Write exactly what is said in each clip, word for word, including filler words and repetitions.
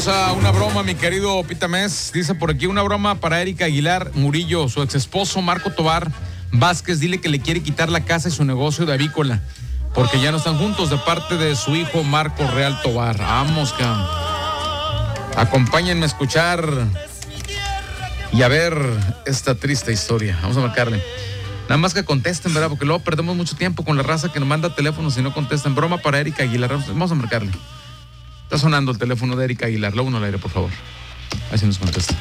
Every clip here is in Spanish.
Vamos a una broma, mi querido Pitamés. Dice por aquí una broma para Erika Aguilar Murillo, su ex esposo Marco Tobar Vázquez. Dile que le quiere quitar la casa y su negocio de avícola, porque ya no están juntos, de parte de su hijo Marco Real Tobar. Vamos, cabrón. Acompáñenme a escuchar y a ver esta triste historia. Vamos a marcarle. Nada más que contesten, ¿verdad? Porque luego perdemos mucho tiempo con la raza que nos manda teléfonos y no contestan. Broma para Erika Aguilar. Vamos a marcarle. Está sonando el teléfono de Erika Aguilar. Lo uno al aire, por favor. Así nos contesta.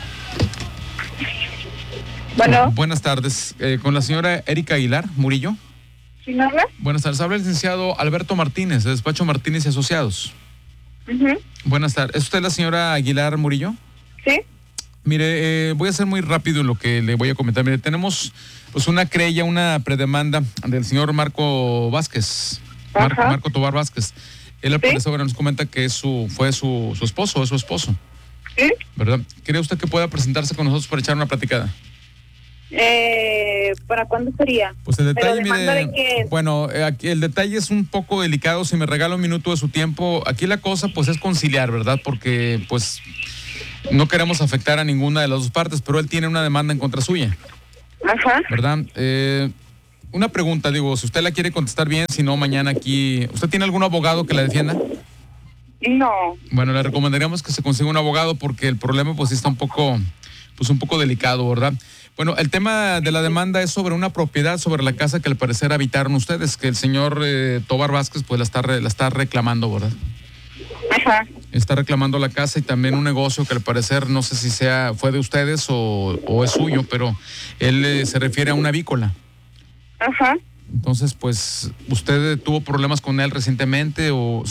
Bueno. Buenas tardes. Eh, con la señora Erika Aguilar Murillo. ¿Quién habla? Buenas tardes. Habla el licenciado Alberto Martínez, de Despacho Martínez y Asociados. Uh-huh. Buenas tardes. ¿Es usted la señora Aguilar Murillo? Sí. Mire, eh, voy a ser muy rápido en lo que le voy a comentar. Mire, tenemos pues una querella, una predemanda del señor Marco Vázquez. Mar- Marco Tobar Vázquez. Él al parecer ahora nos comenta que es su, fue su, su esposo, es su esposo. ¿Sí? ¿Verdad? ¿Cree usted que pueda presentarse con nosotros para echar una platicada? Eh, ¿Para cuándo sería? Pues el detalle, Pero mire, de que... bueno, eh, aquí el detalle es un poco delicado. Si me regala un minuto de su tiempo, aquí la cosa pues es conciliar, ¿verdad? Porque pues no queremos afectar a ninguna de las dos partes, pero él tiene una demanda en contra suya. Ajá. ¿Verdad? Eh, una pregunta, digo, si usted la quiere contestar bien, si no, mañana aquí... ¿Usted tiene algún abogado que la defienda? No. Bueno, le recomendaríamos que se consiga un abogado porque el problema pues sí está un poco, pues un poco delicado, ¿verdad? Bueno, el tema de la demanda es sobre una propiedad, sobre la casa que al parecer habitaron ustedes, que el señor eh, Tobar Vázquez pues la está, la está reclamando, ¿verdad? Ajá. Está reclamando la casa y también un negocio que al parecer no sé si sea fue de ustedes o, o es suyo, pero él eh, se refiere a una avícola. Ajá. Entonces, pues, ¿usted tuvo problemas con él recientemente o